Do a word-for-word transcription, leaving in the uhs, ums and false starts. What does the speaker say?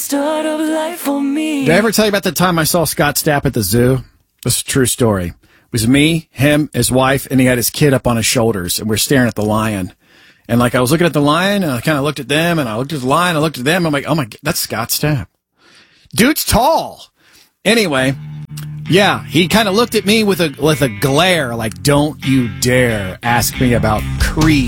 start of life for me. Did I ever tell you about the time I saw Scott Stapp at the zoo? This is a true story. It was me, him, his wife, and he had his kid up on his shoulders, and we're staring at the lion. And like I was looking at the lion, and I kind of looked at them, and I looked at the lion, I looked at them, I'm like, oh my, that's Scott Stapp. Dude's tall. Anyway, yeah, he kind of looked at me with a with a glare, like, don't you dare ask me about Creed.